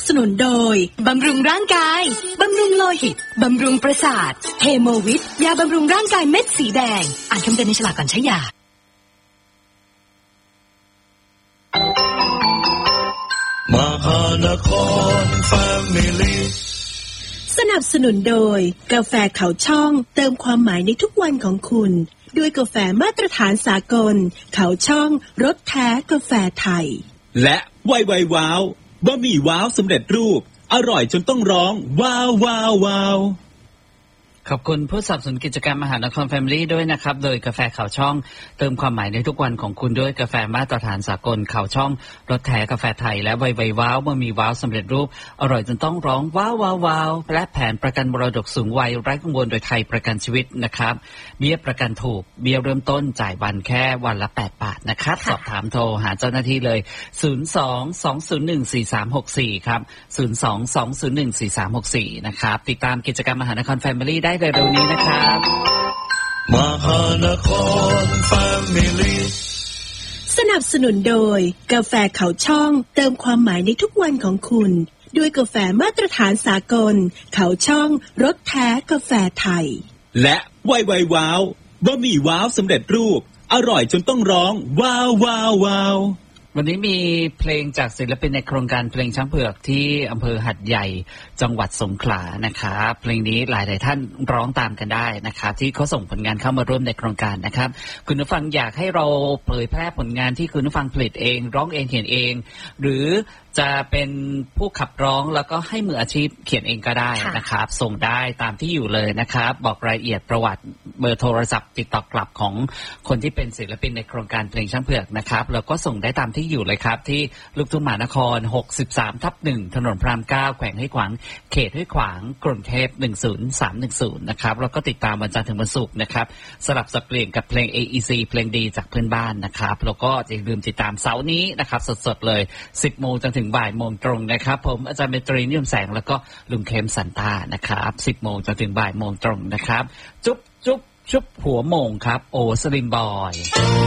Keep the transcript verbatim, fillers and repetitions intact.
สนุนโดยบำรุงร่างกายบำรุงโลหิตบำรุงประสาทเฮโมวิทยาบำรุงร่างกายเม็ดสีแดงอ่านคำเตือนในฉลากก่อนใช้ยามหานครแฟมิลี่สนับสนุนโดยกาแฟเขาช่องเติมความหมายในทุกวันของคุณด้วยกาแฟมาตรฐานสากลเขาช่องรสแท้กาแฟไทยและไวไวว้าวบะหมี่ว้าวสำเร็จรูปอร่อยจนต้องร้องว้าวว้าวว้าวขอบคุณผู้สนับสนุนกิจกรรมมหานครแฟมิลี่ด้วยนะครับโดยกาแฟข่าวช่องเติมความหมายในทุกวันของคุณด้วยกาแฟมาตรฐานสากลข่าวช่องรสแท้กาแฟไทยและไวไวว้าวบะหมี่ว้าวสำเร็จรูปอร่อยจนต้องร้องว้าวว้าวว้าวและแผนประกันมรดกสูงวัยไร้กังวลโดยไทยประกันชีวิตนะครับเบี้ยประกันถูกเบี้ยเริ่มต้นจ่ายวันแค่วันละแปดบาทนะครับสอบถามโทรหาเจ้าหน้าที่เลยศูนย์ สอง สอง ศูนย์ หนึ่ง สี่ สาม หก สี่ครับศูนย์ สอง สอง ศูนย์ หนึ่ง สี่ สาม หก สี่นะครับติดตามกิจกรรมมหานครแฟมิลี่ได้เร็วๆนี้นะครับมหานครแฟมิลี่สนับสนุนโดยกาแฟเขาช่องเติมความหมายในทุกวันของคุณด้วยกาแฟมาตรฐานสากลเขาช่องรสแท้กาแฟไทยและไวไวว้าวบะหมี่ว้าวสำเร็จรูปอร่อยจนต้องร้องว้าวว้าวว้าววันนี้มีเพลงจากศิลปินในโครงการเพลงช้างเผือกที่อำเภอหัดใหญ่จังหวัดสงขลานะครับเพลงนี้หลายหลายท่านร้องตามกันได้นะครับที่เขาส่งผลงานเข้ามาร่วมในโครงการนะครับคุณผู้ฟังอยากให้เราเผยแพร่ผลงานที่คุณผู้ฟังผลิตเองร้องเองเขียนเองหรือจะเป็นผู้ขับร้องแล้วก็ให้มืออาชีพเขียนเองก็ได้นะครับส่งได้ตามที่อยู่เลยนะครับบอกรายละเอียดประวัติเบอร์โทรศัพท์ติดต่อกลับของคนที่เป็นศิลปินในโครงการเพลงช้างเผือกนะครับแล้วก็ส่งได้ตามที่อยู่เลยครับที่ลูกทุ่งมหานคร หกสิบสามทับหนึ่ง ถนนพระรามเก้าแขวงห้วยขวางเขตห้วยขวางกรุงเทพหนึ่งศูนย์สามหนึ่งศูนย์นะครับแล้วก็ติดตามวันจันทร์ถึงวันศุกร์นะครับสลับสับเปลี่ยนกับเพลง เอ อี ซี เพลงดีจากเพื่อนบ้านนะครับแล้วก็อย่าลืมติดตามเสาร์นี้นะครับสดๆเลย สิบโมงจนถึงบ่ายโมงตรงนะครับผมอาจารย์เมตรีนิยมแสงแล้วก็ลุงเคมสันตานะครับ สิบโมงจนถึงบ่ายโมงตรงนะครับจุ๊บจุ๊บชุบหัวโมงครับโอสลิมบอย